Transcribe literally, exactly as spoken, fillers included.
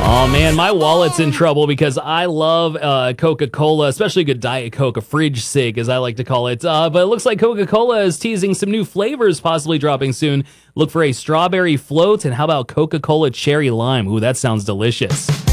Oh man, my wallet's in trouble because I love uh, Coca-Cola, especially good Diet Coke, a fridge sig as I like to call it. Uh, but it looks like Coca-Cola is teasing some new flavors possibly dropping soon. Look for a strawberry float, and how about Coca-Cola cherry lime? Ooh, that sounds delicious.